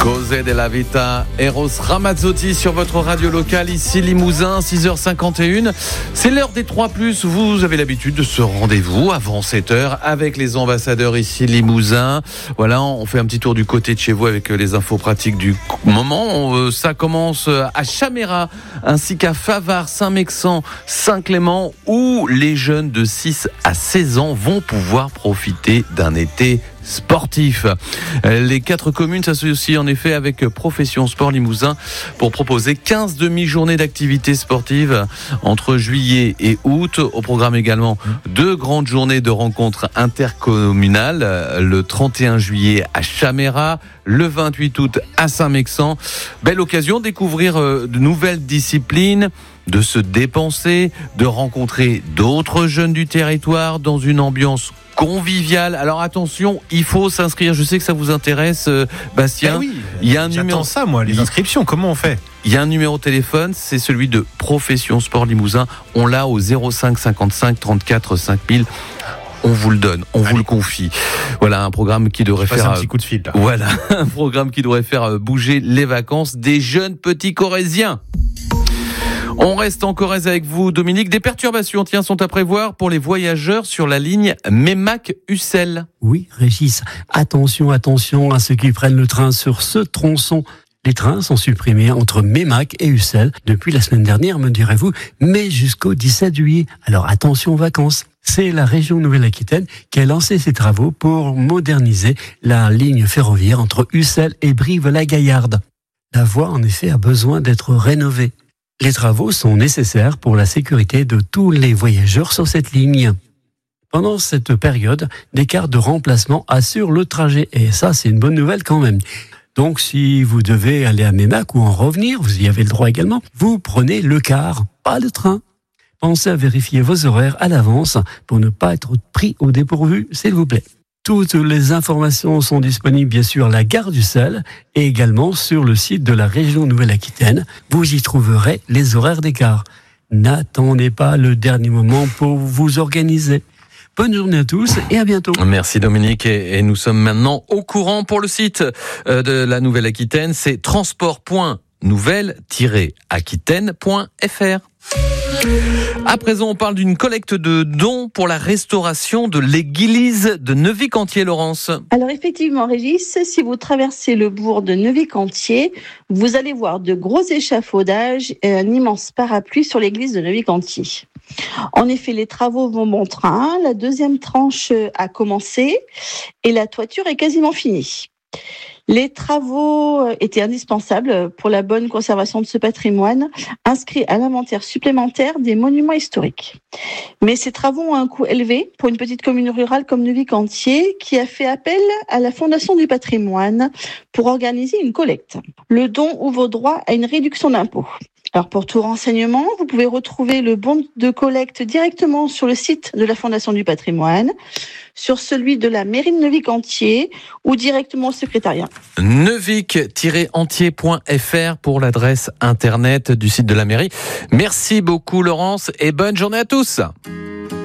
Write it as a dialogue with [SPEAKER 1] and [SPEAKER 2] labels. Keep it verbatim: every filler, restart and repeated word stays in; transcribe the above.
[SPEAKER 1] Cose della Vita, Eros Ramazzotti sur votre radio locale, ici Limousin, six heures cinquante et une. C'est l'heure des trois plus. Vous avez l'habitude de ce rendez-vous avant sept heures avec les ambassadeurs ici Limousin. Voilà, on fait un petit tour du côté de chez vous avec les infos pratiques du moment. Ça commence à Chaméra ainsi qu'à Favard, Saint-Mexan, Saint-Clément où les jeunes de six à seize ans vont pouvoir profiter d'un été sportif. Les quatre communes s'associent en effet avec Profession Sport Limousin pour proposer quinze demi-journées d'activités sportives entre juillet et août. Au programme également deux grandes journées de rencontres intercommunales, le trente et un juillet à Chaméra, le vingt-huit août à Saint-Mexan. Belle occasion de découvrir de nouvelles disciplines, de se dépenser, de rencontrer d'autres jeunes du territoire dans une ambiance convivial. Alors attention, il faut s'inscrire. Je sais que ça vous intéresse, euh, Bastien.
[SPEAKER 2] Ben oui,
[SPEAKER 1] il y a un
[SPEAKER 2] j'attends
[SPEAKER 1] numéro.
[SPEAKER 2] ça, moi, les inscriptions. Comment on fait ?
[SPEAKER 1] Il y a un numéro de téléphone, c'est celui de Profession Sport Limousin. On l'a au zéro cinq cinquante-cinq trente-quatre cinq mille. On vous le donne, on Allez. vous le confie. Voilà un programme qui devrait faire
[SPEAKER 2] un petit coup de fil. Là.
[SPEAKER 1] Voilà un programme qui devrait faire bouger les vacances des jeunes petits Corréziens. On reste en Corrèze avec vous, Dominique. Des perturbations, tiens, sont à prévoir pour les voyageurs sur la ligne Meymac-Ussel.
[SPEAKER 3] Oui, Régis, attention, attention à ceux qui prennent le train sur ce tronçon. Les trains sont supprimés entre Meymac et Ussel depuis la semaine dernière, me direz-vous, mais jusqu'au dix-sept juillet. Alors attention aux vacances. C'est la région Nouvelle-Aquitaine qui a lancé ses travaux pour moderniser la ligne ferroviaire entre Ussel et Brive-la-Gaillarde. La voie, en effet, a besoin d'être rénovée. Les travaux sont nécessaires pour la sécurité de tous les voyageurs sur cette ligne. Pendant cette période, des cars de remplacement assurent le trajet. Et ça, c'est une bonne nouvelle quand même. Donc, si vous devez aller à Meymac ou en revenir, vous y avez le droit également, vous prenez le car, pas le train. Pensez à vérifier vos horaires à l'avance pour ne pas être pris au dépourvu, s'il vous plaît. Toutes les informations sont disponibles bien sûr à la gare d'Ussel et également sur le site de la région Nouvelle-Aquitaine. Vous y trouverez les horaires des cars. N'attendez pas le dernier moment pour vous organiser. Bonne journée à tous et à bientôt.
[SPEAKER 1] Merci Dominique et nous sommes maintenant au courant pour le site de la Nouvelle-Aquitaine. C'est transport point nouvelle tiret aquitaine point f r. À présent, on parle d'une collecte de dons pour la restauration de l'église de Neuvy-Cantier, Laurence.
[SPEAKER 4] Alors effectivement, Régis, si vous traversez le bourg de Neuvy-Cantier, vous allez voir de gros échafaudages et un immense parapluie sur l'église de Neuvy-Cantier. En effet, les travaux vont bon train, la deuxième tranche a commencé et la toiture est quasiment finie. Les travaux étaient indispensables pour la bonne conservation de ce patrimoine, inscrit à l'inventaire supplémentaire des monuments historiques. Mais ces travaux ont un coût élevé pour une petite commune rurale comme Neuvy-Cantier, qui a fait appel à la Fondation du patrimoine pour organiser une collecte. Le don ouvre droit à une réduction d'impôt. Alors pour tout renseignement, vous pouvez retrouver le bon de collecte directement sur le site de la Fondation du patrimoine, sur celui de la mairie de Neuvy-Cantier ou directement au secrétariat.
[SPEAKER 1] neuvic tiret entier point f r pour l'adresse internet du site de la mairie. Merci beaucoup Laurence et bonne journée à tous.